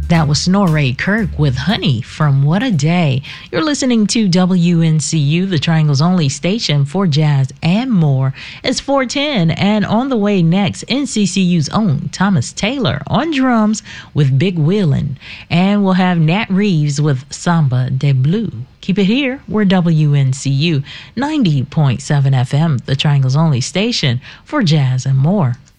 That was Snorri Kirk with Honey from What a Day. You're listening to WNCU, the Triangle's only station for jazz and more. It's 410, and on the way next, NCCU's own Thomas Taylor on drums with Big Wheelin'. And we'll have Nat Reeves with Samba de Blue. Keep it here. We're WNCU 90.7 FM, the Triangle's only station for jazz and more.